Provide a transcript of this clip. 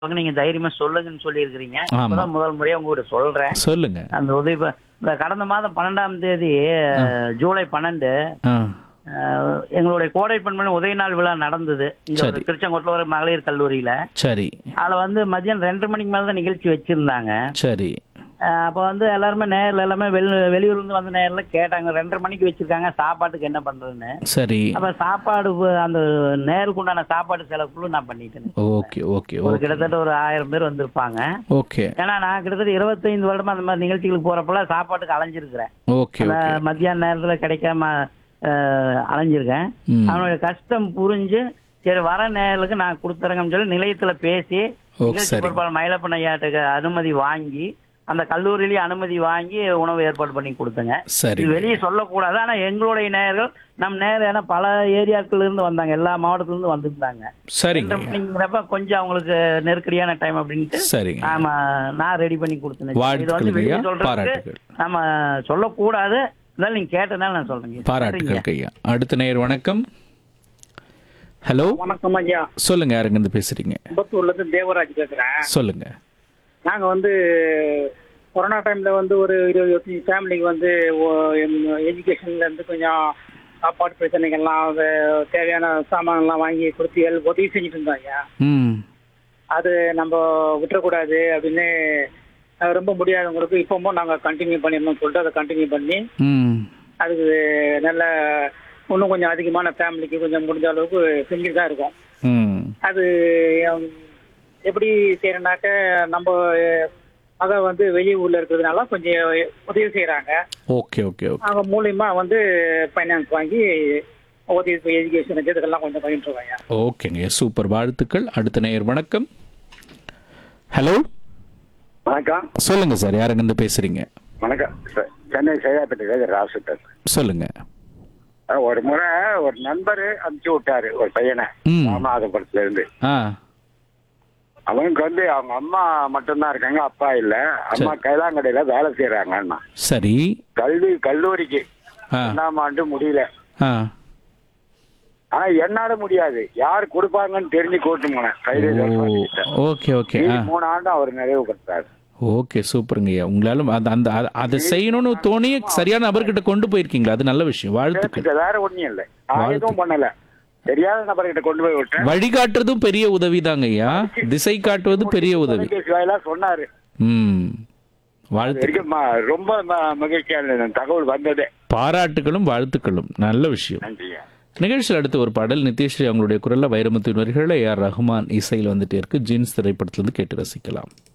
நீங்க தைரியமா சொல்லுங்கன்னு சொல்லியிருக்கிறீங்க. ஆமா. இப்பதான் முதல் முறையா உங்ககிட்ட சொல்றேன். சொல்லுங்க. அந்த உதவி இந்த கடந்த மாதம் 12ஆம் தேதி ஜூலை 12 ஆ எங்களுடைய கோடை பெண்மணி உதய நாள் விழா நடந்தது. இங்க ஒரு சரி. திருச்செங்கோட்டில் ஒரு மகளிர் கல்லூரியில. சரி அதுல மதியம் 2:30 மணிக்கு மேல தான் நிகழ்ச்சி வச்சிருந்தாங்க. சரி அப்ப எல்லாருமே நேரில் எல்லாமே வெளியூர்ல இருந்து வந்த நேரில் கேட்டாங்க 2:30 மணிக்கு வச்சிருக்காங்க, சாப்பாட்டுக்கு என்ன பண்றதுன்னு. சரி. அப்ப சாப்பாடு அந்த நேருக்கு உண்டான சாப்பாடு செலவுக்குள்ள நான் பண்ணிட்டேன். ஓகே ஓகே ஒரு ஓகே கிட்டத்தட்ட ஒரு 1000 பேர் வந்திருப்பாங்க. ஓகே ஏன்னா நான் கிட்டத்தட்ட 25 வருடமா அந்த மாதிரி நிகழ்ச்சிகளுக்கு போறப்பெல்லாம் சாப்பாட்டுக்கு அலைஞ்சிருக்கிறேன். ஓகே ஓகே மத்தியான நேரத்துல கிடைக்காம அலைஞ்சிருக்கேன். ம். அவனுடைய கஷ்டம் புரிஞ்சு சரி வர நேரத்துக்கு நான் கொடுத்துறேங்கன்னு சொல்லி நிலையத்துல பேசி நிகழ்ச்சி சரி. பொறுப்பாளர் மயிலப்பன் ஐயாட்டுக்கு அனுமதி வாங்கி அந்த கல்லூரியிலேயே அனுமதி வாங்கி உணவு ஏற்பாடு பண்ணி கொடுத்தேங்க. சரி இது வெளியே சொல்லக்கூடாது. ஆனா எங்களுடைய நேயர்கள் ஏன்னா பல ஏரியாக்கள்ல இருந்து வந்தாங்க, எல்லா மாவட்டத்துல இருந்து வந்திருந்தாங்க. சரிங்க. அப்படிங்கிறப்ப கொஞ்சம் அவங்களுக்கு நெருக்கடியான டைம் அப்படின்ட்டு சரிங்க. ஆமா நான் ரெடி பண்ணி கொடுத்தேன். இது வாழ்த்துக்கள் வெளியே ஐயா. சொல்றதுக்கு பாராட்டுகள். நம்ம சொல்லக்கூடாது. இருந்தாலும் நீங்க கேட்டதால நான் சொல்றேங்க. பாராட்டுகள் ஐயா. அடுத்த நேயர் வணக்கம். ஹலோ வணக்கம் ஐயா. சொல்லுங்க, யாருங்க இருந்து பேசுறீங்க? அம்பத்தூர்ல இருந்து தேவராஜ் பேசுறேன். சொல்லுங்க. நாங்க கொரோனா டைம்ல ஒரு 25 ஃபேமிலிக்கு எஜுகேஷன்ல இருந்து கொஞ்சம் சாப்பாடு பிரச்சனைகள்லாம் தேவையான சாமான்லாம் வாங்கி கொடுத்து உதவி செஞ்சுட்டு இருந்தோம் ஐயா. ம் அது நம்ம விட்டுறக்கூடாது அப்படின்னு ரொம்ப முடியாதவங்களுக்கு இப்பவும் நாங்க கண்டினியூ பண்ணிடணும்னு சொல்லிட்டு அதை கண்டினியூ பண்ணி ம் அதுக்கு நல்ல இன்னும் கொஞ்சம் அதிகமான ஃபேமிலிக்கு கொஞ்சம் முடிஞ்ச அளவுக்கு செஞ்சுட்டு தான் இருக்கோம். ம் அது எப்படி செய்யறனாக்க நம்ம மக வெளியூர்ல இருக்கிறதுனால கொஞ்சம் உதவி செய்யறாங்க. ஓகே ஓகே ஓகே அவங்க மூலியமா ஃபைனான்ஸ் வாங்கி உதவி எஜுகேஷன் இதுக்கெல்லாம் கொஞ்சம் பண்ணிட்டு இருக்காங்க. ஓகேங்க, சூப்பர், வாழ்த்துக்கள். அடுத்த நேயர் வணக்கம். ஹலோ வணக்கம். சொல்லுங்க சார், யாருங்க இருந்து பேசுறீங்க? வணக்கம் சார். சென்னை சைதாப்பேட்டை ராசுட்டர். சொல்லுங்க. ஒரு முறை ஒரு நண்பர் அனுப்பிச்சு விட்டாரு ஒரு பையனை ம். ராமநாதபுரத்துல இருந்து. ஆ அவனுக்கு அவங்க அம்மா மட்டும்தான் இருக்காங்க, அப்பா இல்ல. அம்மா கைலாங்கடையில வேலை செய்யறாங்க. சரி. கல்லூரிக்கு ஆ 2ஆம் ஆண்டு முடியல. ஆ ஆனா என்னால முடியாது, யாரு கொடுப்பாங்கன்னு தெரிஞ்சு கூட்டு போனேன். ஓகே ஓகே ஆ 3 ஆண்டு அவர் நிறைவு பெற்றாரு. ஓகே, சூப்பருங்க ஐயா. உங்களால அதை செய்யணும்னு தோணி சரியான நபர்கிட்ட கொண்டு போயிருக்கீங்களா? அது நல்ல விஷயம், வாழ்த்துக்கள். வேற ஒண்ணும் இல்லை, நான் எதுவும் பண்ணல. தெரியாத நபர்கிட்ட கொண்டு போய் விட்டேன். வழிகாட்டுறதும் பெரிய உதவி தாங்க ஐயா, திசை காட்டுவது பெரிய உதவி. சொன்னாரு. ம் வாழ்த்து. ரொம்ப மகிழ்ச்சியான தகவல் வந்ததே. பாராட்டுகளும் வாழ்த்துக்களும், நல்ல விஷயம். நன்றியா. நிகழ்ச்சியில் அடுத்து ஒரு பாடல் நித்யஸ்ரீ அவங்களுடைய குரல்ல வைரமுத்து வரிகளில் AR ரஹ்மான் இசையில் வந்துட்டே இருக்கு. ஜீன்ஸ் திரைப்படத்திலிருந்து கேட்டு ரசிக்கலாம்.